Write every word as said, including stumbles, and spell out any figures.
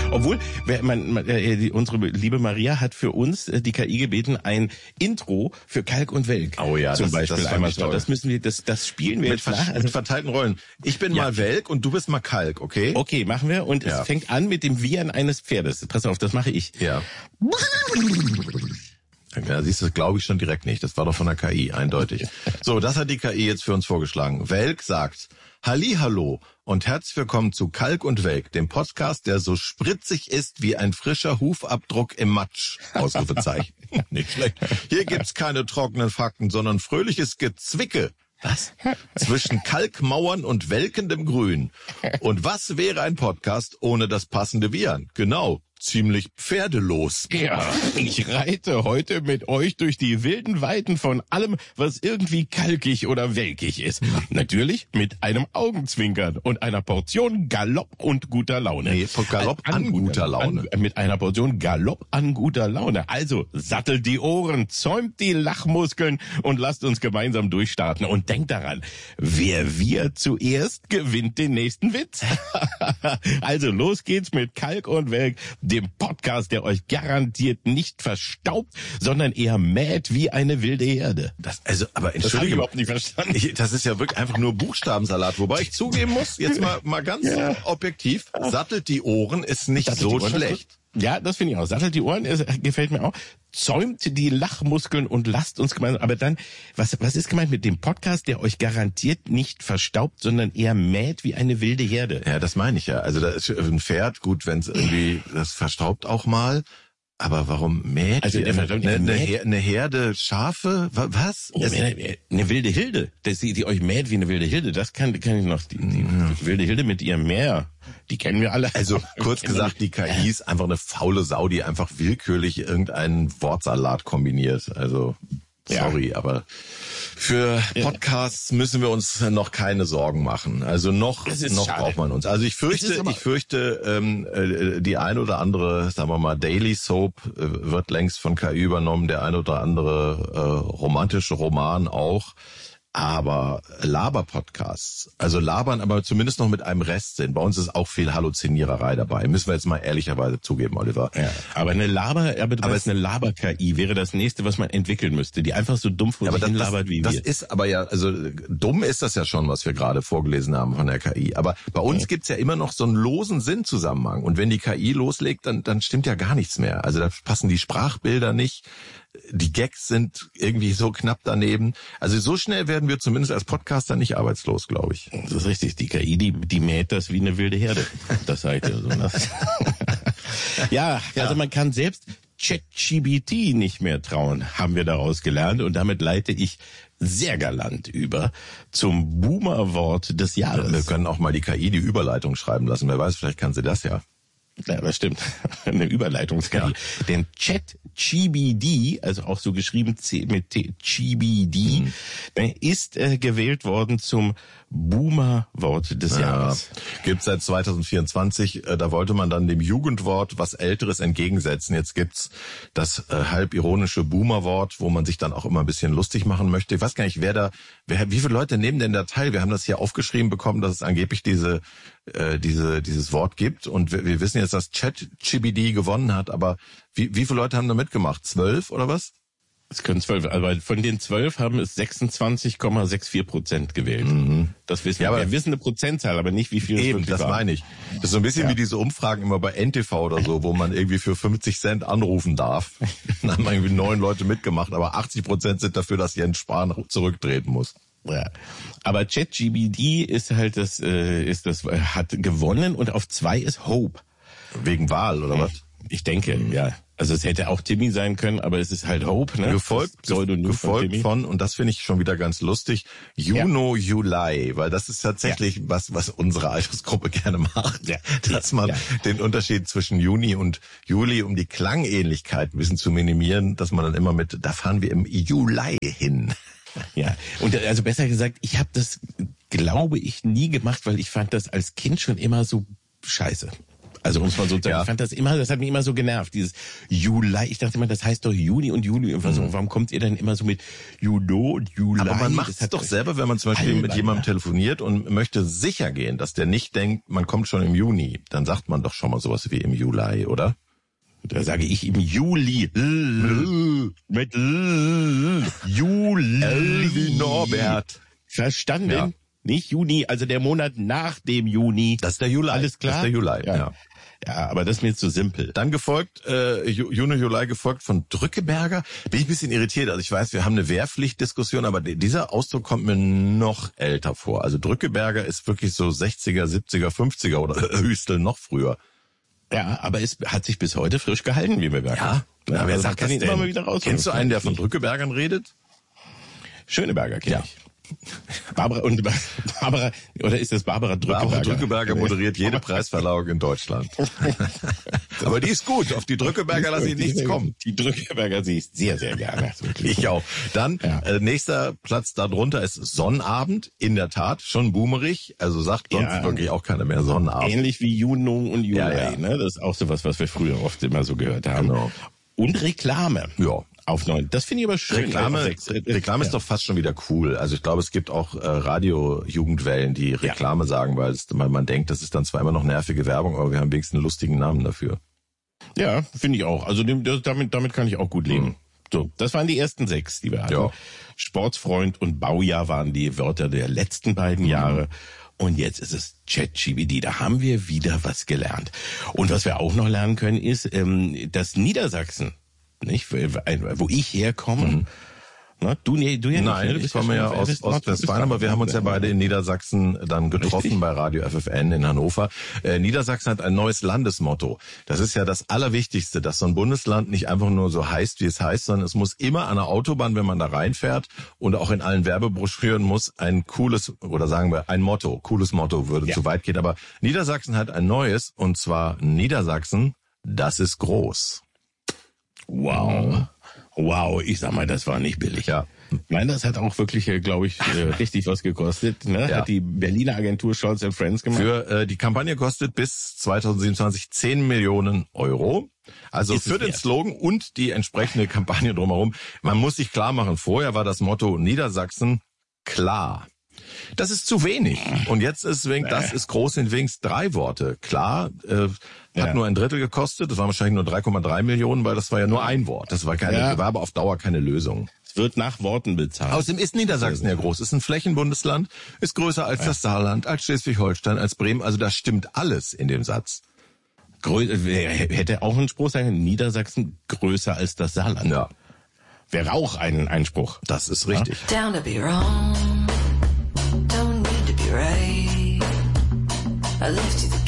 Obwohl, man, man, äh, die, unsere liebe Maria hat für uns äh, die K I gebeten, ein Intro für Kalk und Welk oh ja, zum das, Beispiel das einmal statt. Das müssen wir, das, das spielen wir mit, jetzt nach. Also mit verteilten Rollen. Ich bin ja. mal Welk und du bist mal Kalk, okay? Okay, machen wir. Und ja. es fängt an mit dem Wiehern eines Pferdes. Pass auf, das mache ich. Ja. Ja, siehst du, glaube ich schon direkt nicht. Das war doch von der K I, eindeutig. So, das hat die K I jetzt für uns vorgeschlagen. Welk sagt: Hallihallo und herzlich willkommen zu Kalk und Welk, dem Podcast, der so spritzig ist wie ein frischer Hufabdruck im Matsch. Ausrufezeichen. Nicht schlecht. Hier gibt's keine trockenen Fakten, sondern fröhliches Gezwicke. Was? Zwischen Kalkmauern und welkendem Grün. Und was wäre ein Podcast ohne das passende Wiehern? Genau. Ziemlich pferdelos. Ja, ich reite heute mit euch durch die wilden Weiten von allem, was irgendwie kalkig oder welkig ist. Natürlich mit einem Augenzwinkern und einer Portion Galopp und guter Laune. Nee, Galopp an, an guter Laune. An, mit einer Portion Galopp an guter Laune. Also sattelt die Ohren, zäumt die Lachmuskeln und lasst uns gemeinsam durchstarten. Und denkt daran, wer wir zuerst gewinnt den nächsten Witz. Also los geht's mit Kalk und Welk, dem Podcast, der euch garantiert nicht verstaubt, sondern eher mäht wie eine wilde Herde. Das, also, aber das habe ich überhaupt nicht verstanden. Ich, das ist ja wirklich einfach nur Buchstabensalat. Wobei ich zugeben muss, jetzt mal, mal ganz ja. objektiv, sattelt die Ohren ist nicht sattelt so schlecht. Ja, das finde ich auch. Sattelt die Ohren, ist, gefällt mir auch. Zäumt die Lachmuskeln und lasst uns gemeinsam. Aber dann, was, was ist gemeint mit dem Podcast, der euch garantiert nicht verstaubt, sondern eher mäht wie eine wilde Herde? Ja, das meine ich ja. Also da ist ein Pferd, gut, wenn es irgendwie, das verstaubt auch mal. Aber warum mäht? Also der eine, eine, eine, Her- eine Herde Schafe? Was? Ja, eine, eine wilde Hilde, das, die, die euch mäht wie eine wilde Hilde, das kann, kann ich noch. Die, die, ja. die wilde Hilde mit ihrem Meer, die kennen wir alle. Also kurz gesagt, die K I ist einfach eine faule Sau, die einfach willkürlich irgendeinen Wortsalat kombiniert. Also sorry, ja. aber für Podcasts müssen wir uns noch keine Sorgen machen. Also noch noch schade. braucht man uns. Also ich fürchte, ich fürchte, ähm, äh, die ein oder andere, sagen wir mal, Daily Soap äh, wird längst von K I übernommen, der ein oder andere äh, romantische Roman auch. Aber Laber-Podcasts, also labern, aber zumindest noch mit einem Restsinn. Bei uns ist auch viel Halluziniererei dabei. Müssen wir jetzt mal ehrlicherweise zugeben, Oliver. Ja, aber eine Laber, aber du weißt, eine Laber-K I wäre das nächste, was man entwickeln müsste, die einfach so dumm vor sich hin labert wie das wir. Das ist aber ja, also dumm ist das ja schon, was wir gerade vorgelesen haben von der K I. Aber bei uns ja. gibt's ja immer noch so einen losen Sinnzusammenhang. Und wenn die K I loslegt, dann, dann stimmt ja gar nichts mehr. Also da passen die Sprachbilder nicht. Die Gags sind irgendwie so knapp daneben. Also so schnell werden wir zumindest als Podcaster nicht arbeitslos, glaube ich. Das ist richtig. Die K I, die, die mäht das wie eine wilde Herde. Das seid ihr so. Ne? ja, ja, also man kann selbst ChatGPT nicht mehr trauen, haben wir daraus gelernt. Und damit leite ich sehr galant über zum Boomer-Wort des Jahres. Wir können auch mal die K I die Überleitung schreiben lassen. Wer weiß, vielleicht kann sie das ja. Ja, das stimmt. Eine Überleitungs-K I. Ja. Denn ChatGPT, also auch so geschrieben mit T, G B D, mhm. ist äh, gewählt worden zum Boomer-Wort des ja. Jahres. Gibt's seit zwanzig vierundzwanzig. Äh, da wollte man dann dem Jugendwort was Älteres entgegensetzen. Jetzt gibt's das äh, halb ironische Boomer-Wort, wo man sich dann auch immer ein bisschen lustig machen möchte. Ich weiß gar nicht, wer da, wer, wie viele Leute nehmen denn da teil? Wir haben das hier aufgeschrieben bekommen, dass es angeblich diese äh, diese dieses Wort gibt. Und wir, wir wissen jetzt, dass ChatGPT gewonnen hat. Aber wie, wie viele Leute haben da mitgemacht? Zwölf oder was? Es können zwölf, aber von den zwölf haben es sechsundzwanzig Komma vierundsechzig Prozent gewählt. Mhm. Das wissen ja, wir. Wir wissen eine Prozentzahl, aber nicht, wie viel es eben, das war. meine ich. Das ist so ein bisschen ja. wie diese Umfragen immer bei N T V oder so, wo man irgendwie für fünfzig Cent anrufen darf. Dann haben irgendwie neun Leute mitgemacht, aber achtzig Prozent sind dafür, dass Jens Spahn zurücktreten muss. Ja, aber ChatGPT ist halt das, äh, ist das, hat gewonnen und auf zwei ist Hope. Wegen Wahl oder was? Ich denke, mhm. ja. Also es hätte auch Timmy sein können, aber es ist halt Hope, ne? Gefolgt, gefolgt von, von, und das finde ich schon wieder ganz lustig, Juno, ja. Juli, weil das ist tatsächlich ja. was, was unsere Altersgruppe gerne macht, ja. dass man ja. den Unterschied zwischen Juni und Juli, um die Klangähnlichkeit ein bisschen zu minimieren, dass man dann immer mit, da fahren wir im Juli hin. Ja, und also besser gesagt, ich habe das, glaube ich, nie gemacht, weil ich fand das als Kind schon immer so scheiße. Also muss man sozusagen, ja. Ich fand das immer, das hat mich immer so genervt, dieses Juli. Ich dachte immer, das heißt doch Juni und Juli. Und so, warum kommt ihr denn immer so mit Juno und Juli? Aber man macht es doch selber, wenn man zum Beispiel Alter. mit jemandem telefoniert und möchte sicher gehen, dass der nicht denkt, man kommt schon im Juni. Dann sagt man doch schon mal sowas wie im Juli, oder? Da sage ich im Juli. Mit Juli. Elvi Norbert. Verstanden? Ja. Nicht Juni, also der Monat nach dem Juni. Das ist der Juli. Alles klar? Das ist der Juli, ja. ja. Ja, aber das ist mir zu simpel. Dann gefolgt, äh, Juni, Juli gefolgt von Drückeberger. Bin ich ein bisschen irritiert. Also ich weiß, wir haben eine Wehrpflichtdiskussion, aber dieser Ausdruck kommt mir noch älter vor. Also Drückeberger ist wirklich so sechziger, siebziger, fünfziger oder Hüstel noch früher. Ja, aber es hat sich bis heute frisch gehalten, wie wir merken. Ja, ja, ja, wer also sagt das denn? Immer mal wieder raus. Kennst du einen, der von Drückebergern redet? Schöneberger kenne ja. ich. Barbara und Barbara, oder ist das Barbara Drückeberger? Barbara Drückeberger moderiert jede Preisverleihung in Deutschland. Aber die ist gut. Auf die Drückeberger lasse ich nichts kommen. Die Drückeberger sehe ich sehr, sehr gerne. Ich auch. Dann, ja. äh, nächster Platz darunter ist Sonnabend. In der Tat, schon boomerig. Also sagt sonst ja. wirklich auch keiner mehr Sonnabend. Ähnlich wie Juno und Juli. Ja, ja. Ne? Das ist auch sowas, was wir früher oft immer so gehört haben. Genau. Und Reklame. Ja. Auf neun. Das finde ich aber schön. Reklame, Reklame ist doch fast schon wieder cool. Also ich glaube, es gibt auch äh, Radio-Jugendwellen, die Reklame ja. sagen, weil es, man, man denkt, das ist dann zwar immer noch nervige Werbung, aber wir haben wenigstens einen lustigen Namen dafür. Ja, finde ich auch. Also dem, das, damit, damit kann ich auch gut leben. Mhm. So, das waren die ersten sechs, die wir hatten. Ja. Sportsfreund und Baujahr waren die Wörter der letzten beiden mhm. Jahre. Und jetzt ist es ChatGPT. Da haben wir wieder was gelernt. Und was wir auch noch lernen können, ist, ähm, dass Niedersachsen, nicht, wo ich herkomme. Mhm. Na, du, du ja Nein, nicht, ich komme ja aus Ostwestfalen, aber wir haben uns ja beide in Niedersachsen dann getroffen Richtig? bei Radio F F N in Hannover. Äh, Niedersachsen hat ein neues Landesmotto. Das ist ja das Allerwichtigste, dass so ein Bundesland nicht einfach nur so heißt, wie es heißt, sondern es muss immer an der Autobahn, wenn man da reinfährt und auch in allen Werbebroschüren muss ein cooles, oder sagen wir ein Motto, cooles Motto würde ja. zu weit gehen. Aber Niedersachsen hat ein neues, und zwar Niedersachsen, das ist groß. Wow. Wow, ich sag mal, das war nicht billig. Ja. Nein, das hat auch wirklich, glaube ich, richtig was gekostet. Ne? Ja. Hat die Berliner Agentur Scholz and Friends gemacht. Für äh, die Kampagne kostet bis zwanzig siebenundzwanzig zehn Millionen Euro. Also ist für den Slogan und die entsprechende Kampagne drumherum. Man muss sich klar machen, vorher war das Motto Niedersachsen klar. Das ist zu wenig. Und jetzt ist wegen, das ist groß in wenigstens drei Worte. Klar, äh, hat ja. nur ein Drittel gekostet. Das waren wahrscheinlich nur drei Komma drei Millionen, weil das war ja nur ein Wort. Das war keine, ja. war aber auf Dauer keine Lösung. Es wird nach Worten bezahlt. Außerdem ist Niedersachsen ja groß. Ist ein Flächenbundesland, ist größer als ja. das Saarland, als Schleswig-Holstein, als Bremen. Also da stimmt alles in dem Satz. Grö- hätte auch ein Spruch sein, Niedersachsen größer als das Saarland. Ja. Wäre auch ein Einspruch. Das ist richtig. Ja? Down to be wrong. Don't need to be right. I left you the